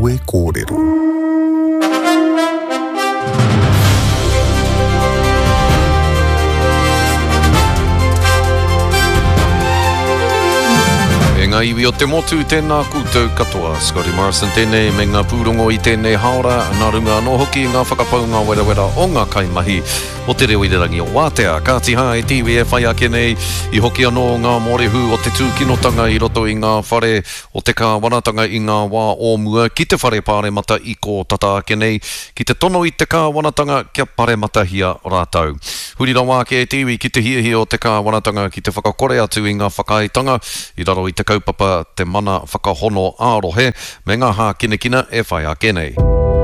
Awe Kōrero. Ngā iwi o te motu tēnā koutou katoa. Scotty Morrison tēnei me ngā pūrongo i tēnei haora. Nā runga anō hoki ngā whakapau ngā wera o ngā kaimahi o te reo irangi o Wātea. Ka tiha e tiwi e whai ake nei i hoki anō ngā morehu o te tūkinotanga i roto i ngā whare o te kāwanatanga i ngā wā o mua ki te whare pāremata i ko tata ake nei ki te tono i te kāwanatanga kia pāremata hia rātau. Hurira wā ke e tiwi ki te hiahi o te kāwanatanga ki te whakakore atu i ngā whakaitanga i raro i te kaupapa te mana whakahono ārohe me ngā hā kinekina e whai ake nei.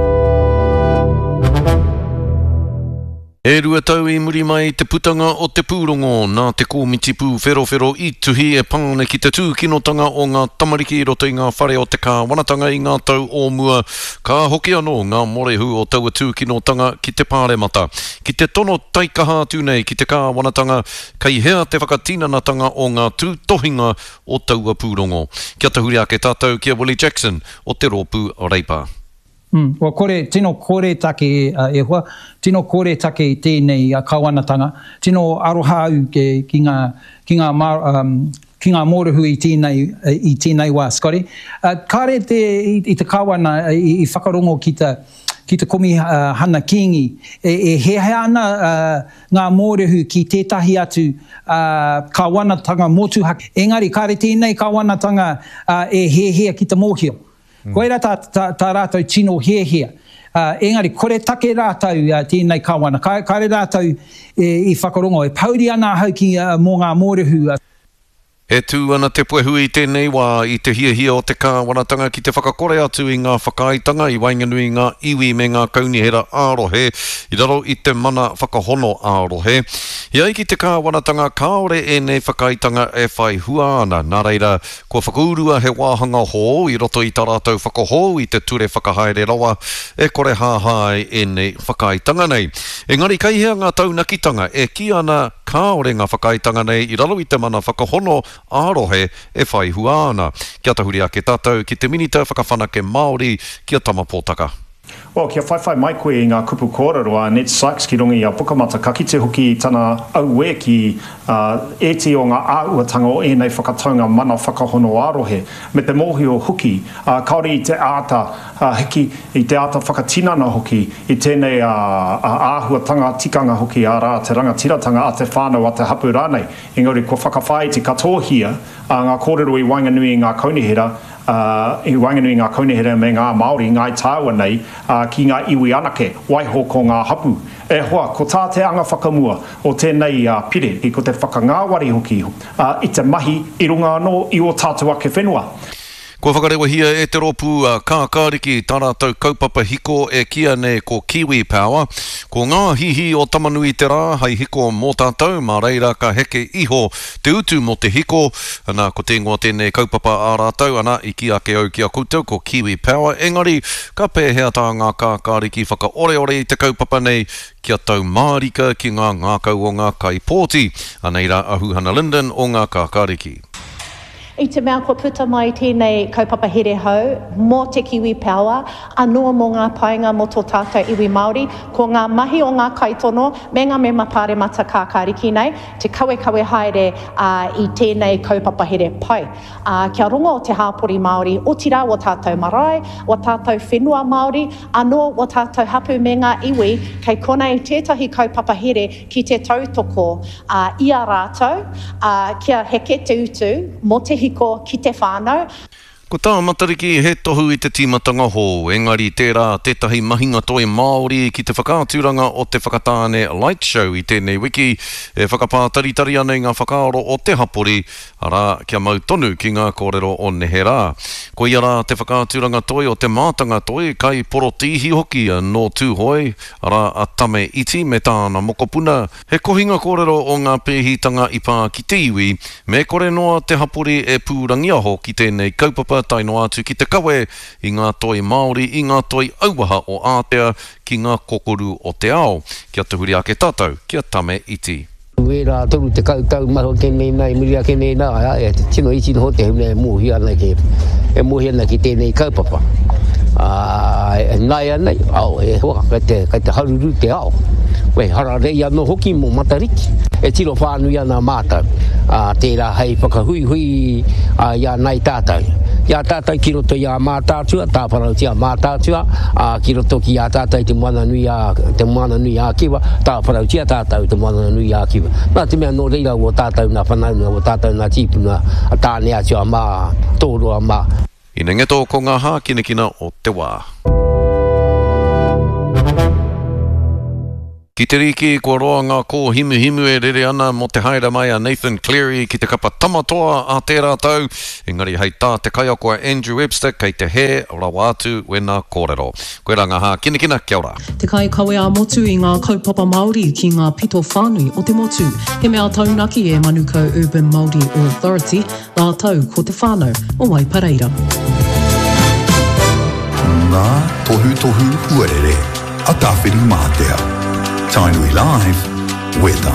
E rua tau i muri mai te putanga o te pūrongo nā te kōmiti pū whero i tuhi e pāne ki te tūkinotanga o ngā tamariki i roto i ngā whare o te kāwanatanga i ngā tau o mua. Ka hoki anō ngā morehu o taua tūkinotanga ki te pāremata. Ki te tono taikaha tūnei ki te kāwanatanga kai hea te whakatinanatanga o ngā tūtohinga o taua pūrongo. Kia tahuri ake tātou kia Willie Jackson o te rōpū reipa. Wa kore, tino kore take e hua, tino kore take i tēnei kawanatanga, tino aroha au ki ngā mōrehu i tēnei wā, Scotty. Kāre i te kawana i whakarongo ki te komi hana kingi, e hea ana ngā mōrehu ki tētahi atu kawanatanga motuhake. Engari, kāre tēnei kawanatanga e hea ki te mōhio. Koe rā tā rātou tino hea. Engari, kore take rātou tēnei kawana. Kāre rātou i whakarongo. E pauri ana hau ki mō ngā mōrehu. E tū ana te puehu i tēnei wā i te hiahia o te kāwanatanga ki te whakakore atu i ngā whakaitanga i wainganui ngā iwi me ngā kaunihera ārohe i raro i te mana whakahono ārohe. Ia ki te kāwanatanga kāore e nei whakaitanga e whai hua ana. Nā reira, kua whakaurua he wāhanga hō i roto i tā rātou whakahō i te ture whakahaere rawa e kore hāhai e nei whakaitanga nei. Engari, kai hea ngā taunakitanga e ki ana kāore ngā whakaitanga nei i raro i te mana whakahono ārohe e whai hua ana. Kia tahuri ake tātou ki te minita whakawhanake Māori kia tamapōtaka. Well, kia whaiwhai mai koe i ngā kupu kōrero a Ned Sykes ki rongi a Pukamata. Ka kite hoki i tana auwe ki eti o ngā āuatanga o enei whakataunga mana whakahono ārohe. Me te mohi o hoki, kaori i te āta hiki, i te āta whakatinana hoki, i tēnei āhuatanga tikanga hoki a rā te rangatiratanga a te whānau a te hapu rānei. Engari, kua whakawhai te katohia ngā kōrero i wainganui ngā kaunihera, i wainganui ngā kaunihera me ngā Māori, ngā tāua nei, ki ngā iwi anake, waiho ko ngā hapu. E hoa, ko tā te anga whakamua o tēnei pire, i ko te whakangāwari hoki, i te mahi i runga anō i o tātua ke whenua. Kua whakarewa hia e te rōpū kākāriki tā rātou kaupapa hiko e kia nei ko Kiwi Power. Ko ngā hihi o tamanui te rā, hei hiko mō tātou, mā reira ka heke iho te utu mō te hiko. Ana ko te ingoa tēnei kaupapa ā rātou, ana i ki ake au ki a koutou ko Kiwi Power. Engari, ka pēhea tā ngā kākāriki whakaore i te kaupapa nei kia tau mārika ki ngā ngākau o ngā kaipōti. Aneira ahuhana Linden o ngā kākāriki. I te mea ko puta mai tēnei kaupapa here hau, mō te Kiwi Power, anua mō ngā painga mō tō tātou iwi Māori, ko ngā mahi o ngā kaitono, me ngā mema pāremata kākāriki nei, te kawe haere i tēnei kaupapa here pai. Kia rongo o te hāpori Māori, o tira o tātou marae, o tātou whenua Māori, anō o tātou hapu me ngā iwi, kei konei tētahi kaupapa here ki te tautoko i a rātou, kia heke te utu, mō te hiko ki te whānau. Ko tā matariki he tohu i te tīmatanga hō, engari tērā tētahi mahinga toi Māori ki te whakāturanga o te whakatāne Light Show i tēnei wiki, e whakapātaritari anei ngā whakaaro o te hapori, ara kia mau tonu ki ngā kōrero o Neherā. Ko ia rā te whakāturanga toi o te mātanga toi, kai porotihi hoki no tūhoi, ara a tame iti me tāna mokopuna. He kohinga kōrero o ngā pēhitanga i pā ki te iwi, me kore noa te hapori e pūrangi aho ki tēnei kaupapa taino atu ki te kawe i ngā toi Māori, i ngā toi auaha o Ātea ki ngā kokoru o te ao. Kia te huri ake tātou, kia tame iti. Wera toru te kautau maho ke mei mai muri ake mei nā, e te tino iti no te hune e muhi ana ki tēnei kaupapa. nai anei au e hoa kai te haruru te ao we harare ia no hoki mo matariki e tiro whānui ana mātau tērā hei whakahui hui ia nai tātou ia tātou ki roto ia mātātua tāwharau tia mātātua ki roto ki ia tātou te moana nui a kiwa tāwharau tia tātou te moana nui a kiwa nā te mea no reira o tātou na whanaunga o tātou na tīpuna tāne atua mā tōroa mā Ina ngeto ko ngā hā kina o te wā. Ki te riki, kua roa ngā kō himu e rere ana mo te haere mai a Nathan Cleary ki te kapa tamatoa a tērā tau. Engari hei tā te kai ko Andrew Webster kei te he rawa atu wena kōrero. Koe rā ngā hā kina, kia ora. Te kai kawe a motu i ngā kaupapa Māori ki ngā pito whānui o te motu. He mea taunaki e Manukau Urban Māori Authority, ngā tau ko te whānau o Waipareira. Ngā tohu huarere, a tāwhiri mātea. Tainui Live, weather.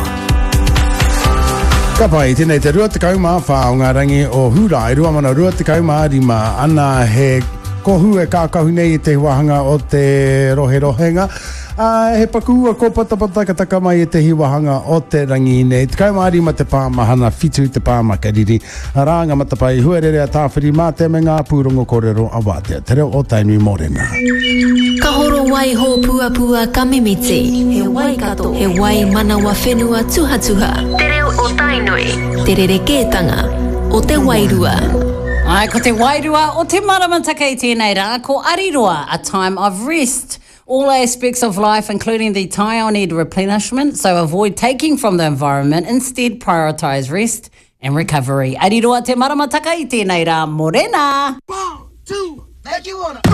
Ka pai, tēnei te rua te kaumā wha o ngā rangi o Hura, e rua mana rua te kaumā rima ana he kohu e kākahu nei i te wahanga o te rohenga. He paku a ko patapata ka taka mai e te hiwahanga o te rangi nei. Te kaumāri ma te pāmahana fitu te pāmakariri. Ranga matapai huerere a tāwhiri mā te me ngā pūrongo kōrero a wātea. Te reo o Tainui Mōrena. Ka horo wai ho pua ka mimiti. He waikato. He wai manawa whenua tuhatuha. Te reo o Tainui. Te rere kētanga o te wairua. Ai, ko te wairua o te maramataka i tēnei rā, ko ariroa, a time of rest. All aspects of life, including the taiao need replenishment, so avoid taking from the environment, instead prioritise rest and recovery. Ariroa te maramataka i tēnei rā, morena! 1, 2, make you wanna...